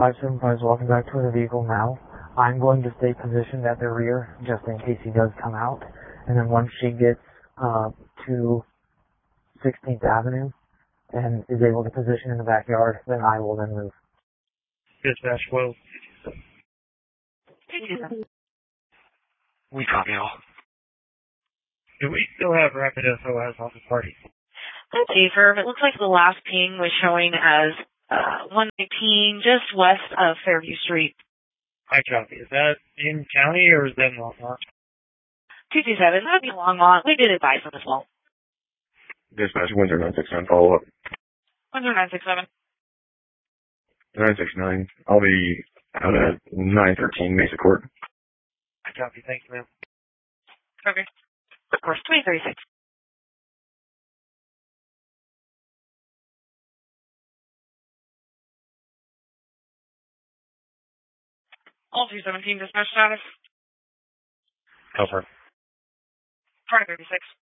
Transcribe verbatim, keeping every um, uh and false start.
five seven five is walking back to the vehicle now. I'm going to stay positioned at the rear just in case he does come out. And then once she gets uh, to sixteenth Avenue and is able to position in the backyard, then I will then move. Dispatch twelve. We copy all. Do we still have rapid S O S on the party? Let's see, Ferb. It looks like the last ping was showing as uh, one nineteen just west of Fairview Street. I copy. Is that in county or is that in Longmont? two two seven, that'd be Longmont. We did advise them as well. Dispatch Windsor nine six nine, follow up. Windsor nine six seven. nine six nine, I'll be out at nine thirteen Mesa Court. I copy. Thank you, ma'am. Okay. Of course, twenty thirty-six. All two seventeen dispatch status. Confirm. twenty thirty-six.